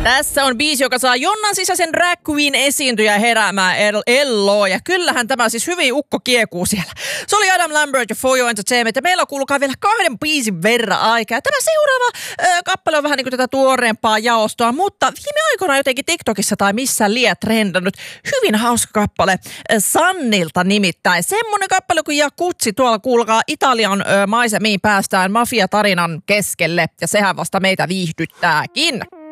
Tässä on biisi, joka saa Jonnan sisäisen drag queen esiintyjä heräämään Elloa. Ja kyllähän tämä siis hyvin ukko kiekuu siellä. Se oli Adam Lambert ja For Your Entertainment. Ja meillä on kuulkaa vielä 2 biisin verran aikaa. Tämä seuraava kappale on vähän niin kuin tätä tuoreempaa jaostoa. Mutta viime aikoina jotenkin TikTokissa tai missään liian trendannut. Hyvin hauska kappale Sannilta nimittäin. Semmoinen kappale kuin Jacuzzi. Tuolla kuulkaa Italian maisemiin päästään mafiatarinan keskelle. Ja sehän vasta meitä viihdyttääkin.